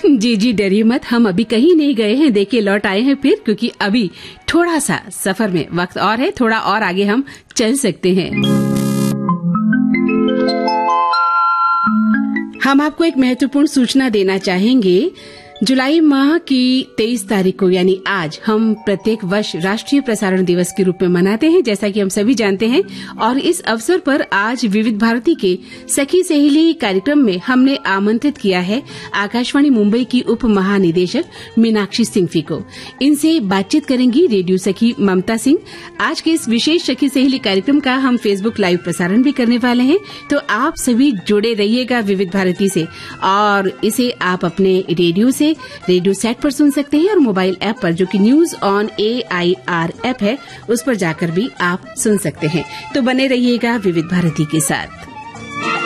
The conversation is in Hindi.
जी जी, डरिए मत, हम अभी कहीं नहीं गए हैं, देखिए लौट आए हैं फिर, क्योंकि अभी थोड़ा सा सफर में वक्त और है, थोड़ा और आगे हम चल सकते हैं। हम आपको एक महत्वपूर्ण सूचना देना चाहेंगे। जुलाई माह की 23 तारीख को यानी आज हम प्रत्येक वर्ष राष्ट्रीय प्रसारण दिवस के रूप में मनाते हैं, जैसा कि हम सभी जानते हैं। और इस अवसर पर आज विविध भारती के सखी सहेली कार्यक्रम में हमने आमंत्रित किया है आकाशवाणी मुंबई की उप महानिदेशक मीनाक्षी सिंघवी को। इनसे बातचीत करेंगी रेडियो सखी ममता सिंह। आज के इस विशेष सखी सहेली कार्यक्रम का हम फेसबुक लाइव प्रसारण भी करने वाले हैं, तो आप सभी जुड़े रहिएगा विविध भारती से। और इसे आप अपने रेडियो से रेडियो सेट पर सुन सकते हैं और मोबाइल ऐप पर, जो कि न्यूज ऑन AIR ऐप है, उस पर जाकर भी आप सुन सकते हैं। तो बने रहिएगा विविध भारती के साथ।